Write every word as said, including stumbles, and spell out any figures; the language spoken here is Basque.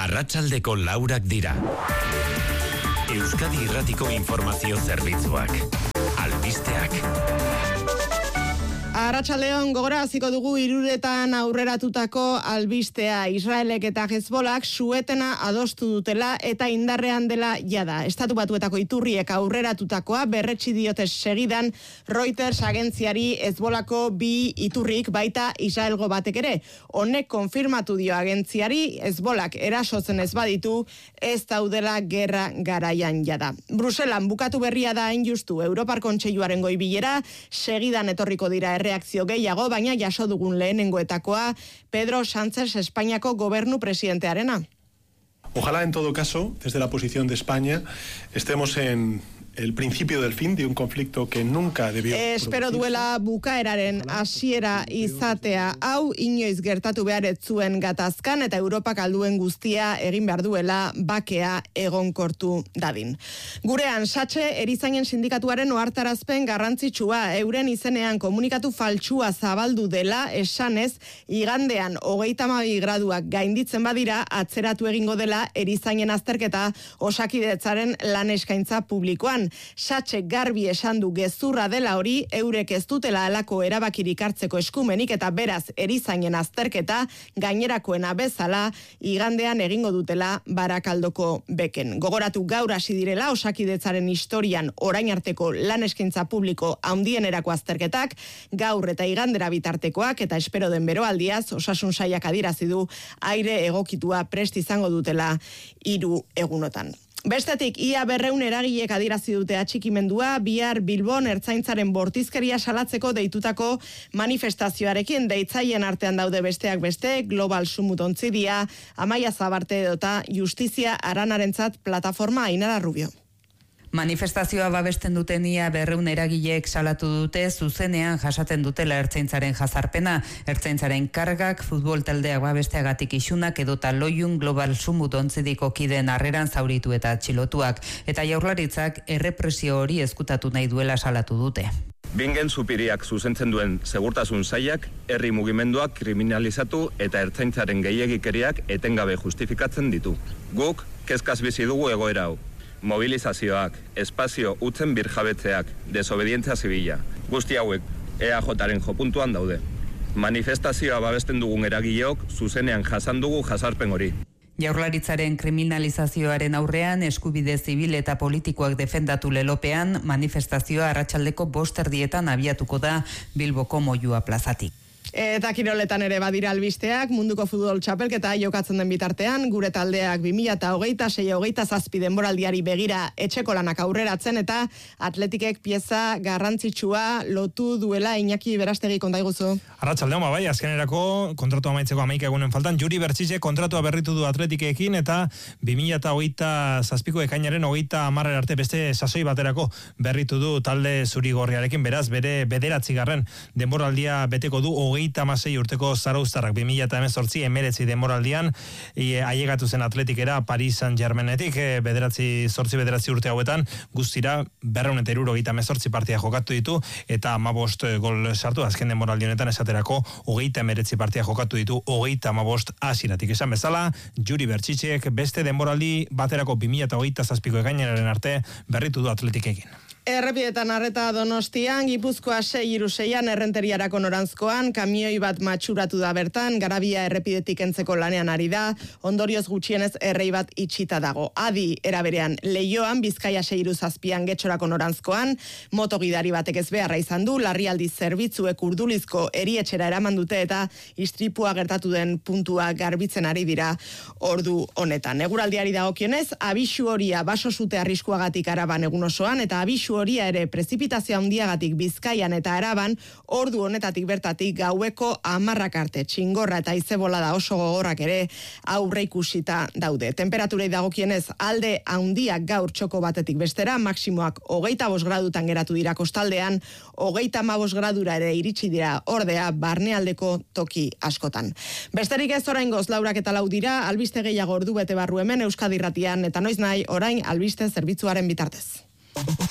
Arratsaldeko laurak dira. Euskadi Irratiko Informazio Zerbitzuak. Albisteak. Arratsaldeon, gogora hasiko dugu hiruretan aurreratutako albistea. Israelek eta Hezbolak suetena adostu dutela eta indarrean dela jada. Estatu Batuetako iturriek aurreratutakoa berretsi diote segidan Reuters agentziari Hezbolako bi iturrik baita Israelgo batek ere. Honek konfirmatu dio agentziari Hezbolak erasotzen ez baditu ez daudela gerra garaian jada. Bruselan bukatu berria da hain justu Europar Kontseiluaren goi bilera, segidan etorriko dira reakzio gehiago, baina jaso dugun lehenengoetakoa Pedro Sánchez Espainiako gobernu presidentearena. Ojalá en todo caso, desde la posición de España, estemos en el principio del fin de un conflicto que nunca debió Espero duela bukaeraren hasiera izatea hau inoiz gertatu behar ez zuen gatazkan eta Europak alduen guztia egin behar duela bakea egonkortu dadin. Gurean, Satxe erizainen sindikatuaren ohartarazpen garrantzitsua euren izenean komunikatu faltsua zabaldu dela esanez igandean hogeita hamabi graduak gainditzen badira atzeratu egingo dela erizainen azterketa Osakidetzaren lan eskaintza publikoan. Satxe garbi esan du gezurra dela hori, eurek ez dutela halako erabakirik hartzeko eskumenik eta beraz erizainen azterketa gainerakoena bezala igandean egingo dutela Barakaldoko beken. Gogoratu gaur hasi direla Osakidetzaren historian orain arteko lan eskaintza publiko handienerako azterketak, gaur eta igandera bitartekoak eta espero den beroaldiaz Osasun Sailak adierazi du aire egokitua prest izango dutela hiru egunotan. Bestetik, ia berreun eragilek adierazi dute atxikimendua, bihar Bilbon ertzaintzaren bortizkeria salatzeko deitutako manifestazioarekin deitzaien artean daude besteak beste, Global Sumut Ontzidia, Amaia Zabarte edota Justizia Aranarentzat plataforma Ainara Rubio. Manifestazioa babesten duten ia berreun eragileek salatu dute zuzenean jasaten dutela ertzaintzaren jazarpena, ertzaintzaren kargak, futbol taldeak babesteagatik isunak edota loiun Global Sumut Ontzidiko kideen harreran zauritu eta atxilotuak, eta jaurlaritzak errepresio hori ezkutatu nahi duela salatu dute. Bingen supiriak zuzentzen duen segurtasun sailak, herri mugimenduak kriminalizatu eta ertzaintzaren gehiegikeriak etengabe justifikatzen ditu. Guk, kezkaz bizi dugu egoera hau. Mobilizazioak, espazio utzen birjabetzeak, desobedientzia zibila. Guzti hauek E A Jaren jopuntuan daude. Manifestazioa babesten dugun eragileok zuzenean jasan dugu jazarpen hori. Jaurlaritzaren kriminalizazioaren aurrean eskubide zibil eta politikoak defendatu lelopean manifestazioa arratsaldeko bost erdietan abiatuko da Bilboko Moyua plazatik. Eta kiroletan ere badira albisteak, munduko futbol txapelketa jokatzen den bitartean, gure taldeak bi mila hogeita sei hogeita zazpi denboraldiari begira etxeko lanak aurreratzen eta atletikek pieza garrantzitsua lotu duela. Iñaki Berastegi kontaiguzu. Arratsaldeon, bai, azkenerako kontratua amaitzeko hamaika egunen faltan, Juri Bertzize kontratua berritu du atletikekin eta bi mila hogeita zazpiko ekainaren hogeita hamarrera arte beste sasoi baterako berritu du talde zurigorriarekin, beraz bere bederatzigarren denboraldia beteko du hogeita hamasei urteko zarauztarrak bi mila hemezortzi emeretzi denboraldian ailegatu zen atletikera Paris Saint-Germainetik bederatzi zortzi bederatzi urte hauetan guztira berrehun eta hirurogeita hemezortzi partida jokatu ditu eta hamabost gol sartu azken denboraldi honetan esaterako hogeita hemeretzi partida jokatu ditu hogeita hamabost hasieratik. Esan bezala, Juri Bertzitzek beste denboraldi baterako bi mila hogeita zazpiko ekainaren arte berritu du atletikekin. Errepidetan arreta Donostian, Gipuzkoa sei hiru seian errenteriarako noranzkoan, kamioi bat matxuratu da bertan, Garabia errepidetik entzeko lanean ari da, ondorioz gutxienez errei bat itxita dago. Adi eraberean Leioan, Bizkaia sei hiru zazpian getxorako noranzkoan, motogidari batek ez beharra izan du, larrialdi zerbitzuek Urdulizko erietxera eraman dute eta istripua gertatu den puntua garbitzen ari dira ordu honetan. Eguraldiari dagokionez, abisu horia baso zute arriskuagatik Araban egun osoan eta abisu horia ere prezipitazio handiagatik Bizkaian eta Araban ordu honetatik bertatik gaueko hamarrak arte txingorra eta izebolada oso gogorrak ere aurreikusita daude. Temperaturei dagokienez alde handiak gaur txoko batetik bestera, maksimoak hogeita bost gradutan geratu dira kostaldean, hogeita hamabost gradura ere iritsi dira ordea barnealdeko toki askotan. Besterik ez oraingoz laurak eta lau dira, albiste gehiago ordu bete barru hemen Euskadi Irratian eta noiz nahi orain albiste zerbitzuaren bitartez.